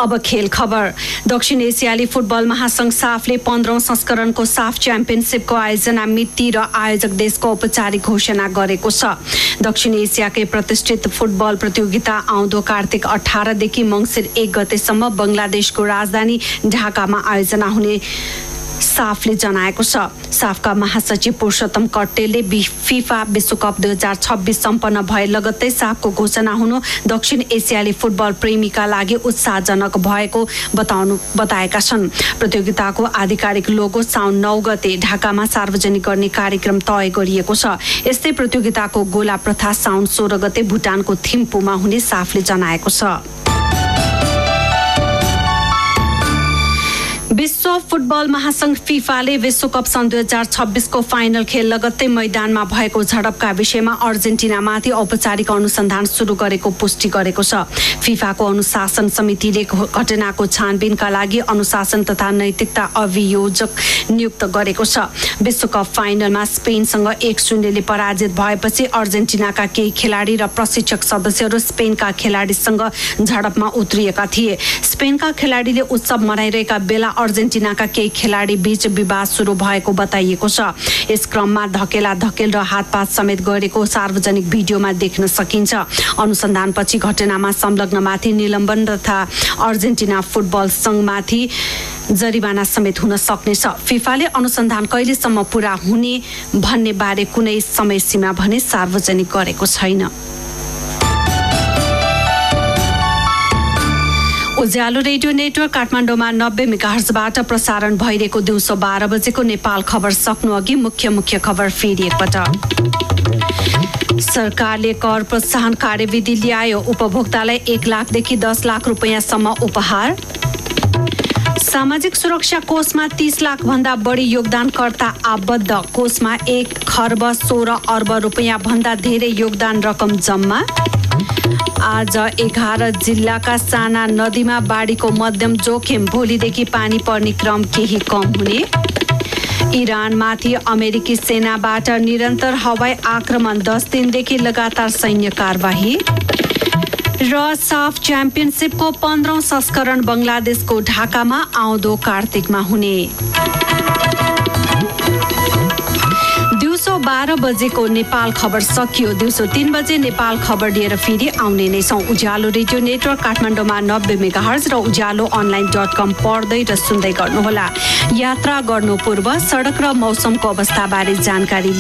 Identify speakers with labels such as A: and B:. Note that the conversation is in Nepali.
A: अब खेल खबर। दक्षिण एसियाली फुटबल महासंघ साफले 15औं संस्करणको साफ च्याम्पियनसिपको आयोजना मिति र आयोजक देशको औपचारिक घोषणा गरेको छ। दक्षिण एसियाकै प्रतिष्ठित फुटबल प्रतियोगिता आउँदो कार्तिक 18 देखि मङ्सिर 1 गतेसम्म बङ्गलादेशको राजधानी ढाकामा आयोजना हुने साफले जनाएको छ। साफका महासचिव पुरुषोत्तम कट्टेलले फिफा विश्वकप 2026 सम्पन्न भए लगत्तै साफको घोषणा हुनु दक्षिण एसियाली फुटबल प्रेमीका लागि उत्साहजनक भएको बताएका छन्। प्रतियोगिताको आधिकारिक लोगो साउन 9 गते ढाकामा सार्वजनिक गर्ने कार्यक्रम तय गरिएको छ। यस्तै प्रतियोगिताको गोला प्रथा साउन 16 गते भुटानको थिम्पूमा हुने साफले जनाएको छ। विश्व फुटबल महासंघ फिफाले विश्वकप सन् 2026 को फाइनल खेल लगत्तै मैदानमा भएको झडपका विषयमा अर्जेन्टिनामाथि औपचारिक अनुसन्धान सुरु गरेको पुष्टि गरेको छ। फिफाको अनुशासन समितिले घटनाको छानबिनका लागि अनुशासन तथा नैतिकता अभियोजक नियुक्त गरेको छ। विश्वकप फाइनलमा स्पेनसँग 1-0 पराजित भएपछि अर्जेन्टिनाका केही खेलाडी र प्रशिक्षक सदस्यहरू स्पेनका खेलाडीसँग झडपमा उत्रिएका थिए। स्पेनका खेलाडीले उत्सव मनाइरहेका बेला अर्जेन्टिनाका केही खेलाडी बीच विवाद सुरु भएको बताइएको छ। यस क्रममा धकेल र हातपात समेत गरेको सार्वजनिक भिडियोमा देख्न सकिन्छ। अनुसन्धानपछि घटनामा संलग्नमाथि निलम्बन तथा अर्जेन्टिना फुटबल संघमाथि जरिवाना समेत हुन सक्नेछ। फिफाले अनुसन्धान कहिलेसम्म पूरा हुने भन्ने बारे कुनै समय सीमा भने सार्वजनिक गरेको छैन। उज्यालो रेडियो नेटवर्क काठमाडौँमा 90 मेगाहर्जबाट प्रसारण भइरहेको दिउँसो 12 बजेको नेपाल खबर सक्नु अघि मुख्य खबर फेरि एकपटक। सरकारले कर प्रोत्साहन कार्यविधि ल्यायो। उपभोक्तालाई 1 लाखदेखि 10 लाख रुपैयाँसम्म उपहार। सामाजिक सुरक्षा कोषमा 30 लाख भन्दा बढी योगदानकर्ता आबद्ध। कोषमा 1 खर्ब 16 अर्ब रुपैयाँ भन्दा धेरै योगदान रकम जम्मा। आज 11 जिल्लाका साना नदीमा बाढीको मध्यम जोखिम। भोलिदेखि पानी पर्ने क्रम केही कम हुने। इरानमाथि अमेरिकी सेनाबाट निरन्तर हवाई आक्रमण। 10 दिनदेखि लगातार सैन्य कारबाही। र साफ च्याम्पियनसिपको 15औं संस्करण बङ्गलादेशको ढाकामा आउँदो कार्तिकमा हुने। दिउँसो 12 बजेको नेपाल खबर सकियो। दिउँसो 3 बजे नेपाल खबर लिएर फेरि आउने नै छौँ। उज्यालो रेडियो नेटवर्क काठमाडौँमा 90 मेगाहर्ज र उज्यालो online.com पढ्दै र सुन्दै गर्नुहोला। यात्रा गर्नु पूर्व सडक र मौसमको अवस्थाबारे जानकारी